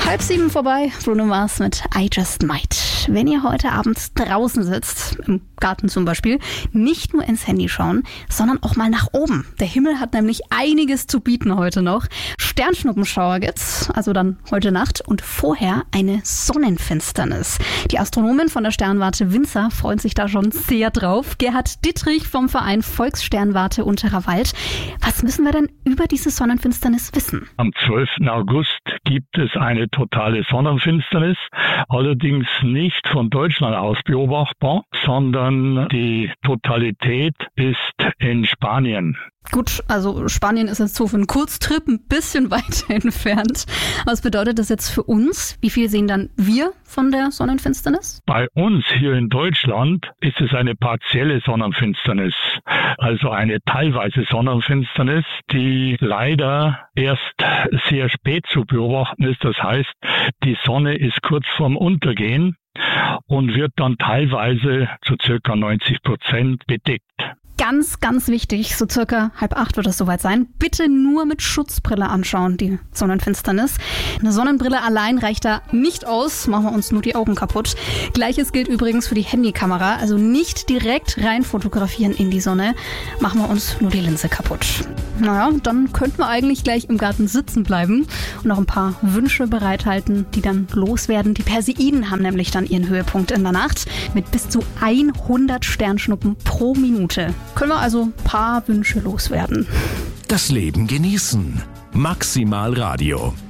6:30 vorbei, Bruno Mars mit I Just Might. Wenn ihr heute Abend draußen sitzt, im Garten zum Beispiel, nicht nur ins Handy schauen, sondern auch mal nach oben. Der Himmel hat nämlich einiges zu bieten heute noch. Sternschnuppenschauer gibt's, also dann heute Nacht, und vorher eine Sonnenfinsternis. Die Astronomen von der Sternwarte Winzer freuen sich da schon sehr drauf. Gerhard Dittrich vom Verein Volkssternwarte Unterer Wald. Was müssen wir denn über diese Sonnenfinsternis wissen? Am 12. August gibt es eine totale Sonnenfinsternis, allerdings nicht von Deutschland aus beobachtbar, sondern die Totalität ist in Spanien. Gut, also Spanien ist jetzt so für einen Kurztrip ein bisschen weiter entfernt. Was bedeutet das jetzt für uns? Wie viel sehen dann wir von der Sonnenfinsternis? Bei uns hier in Deutschland ist es eine partielle Sonnenfinsternis, also eine teilweise Sonnenfinsternis, die leider erst sehr spät zu beobachten ist. Das heißt, die Sonne ist kurz vorm Untergehen und wird dann teilweise zu circa 90% bedeckt. Ganz, ganz wichtig, so circa 7:30 wird es soweit sein. Bitte nur mit Schutzbrille anschauen, die Sonnenfinsternis. Eine Sonnenbrille allein reicht da nicht aus, machen wir uns nur die Augen kaputt. Gleiches gilt übrigens für die Handykamera, also nicht direkt rein fotografieren in die Sonne, machen wir uns nur die Linse kaputt. Naja, dann könnten wir eigentlich gleich im Garten sitzen bleiben und noch ein paar Wünsche bereithalten, die dann loswerden. Die Perseiden haben nämlich dann ihren Höhepunkt in der Nacht mit bis zu 100 Sternschnuppen pro Minute. Können wir also ein paar Wünsche loswerden. Das Leben genießen. Maximal Radio.